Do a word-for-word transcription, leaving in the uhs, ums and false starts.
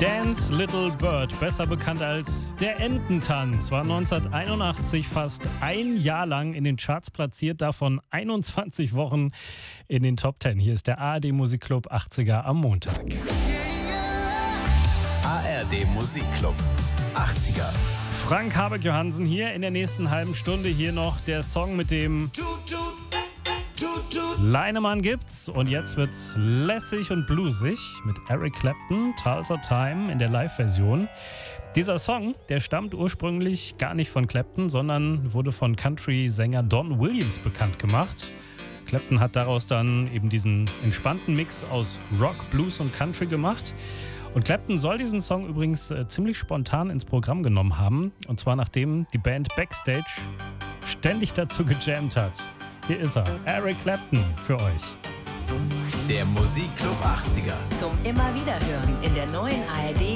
Dance Little Bird, besser bekannt als der Ententanz, war neunzehnhunderteinundachtzig fast ein Jahr lang in den Charts platziert, davon einundzwanzig Wochen in den Top Ten. Hier ist der A R D Musikclub achtziger am Montag. A R D Musikclub achtziger. Frank Habeck-Johansen hier in der nächsten halben Stunde. Hier noch der Song mit dem Leinemann gibt's. Und jetzt wird's lässig und bluesig mit Eric Clapton, Tulsa Time in der Live-Version. Dieser Song, der stammt ursprünglich gar nicht von Clapton, sondern wurde von Country-Sänger Don Williams bekannt gemacht. Clapton hat daraus dann eben diesen entspannten Mix aus Rock, Blues und Country gemacht. Und Clapton soll diesen Song übrigens äh, ziemlich spontan ins Programm genommen haben. Und zwar nachdem die Band Backstage ständig dazu gejammt hat. Hier ist er, Eric Clapton für euch. Der Musikclub achtziger. Zum immer wieder hören in der neuen A R D